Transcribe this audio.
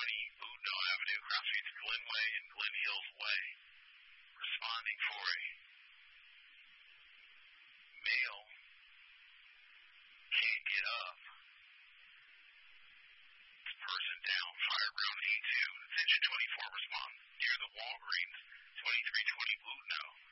Boudinot Avenue, cross streets Glenway and Glen Hills Way. Responding for a male can't get up. Person down, fire ground A2, attention 24, respond near the Walgreens, 2320 Boudinot.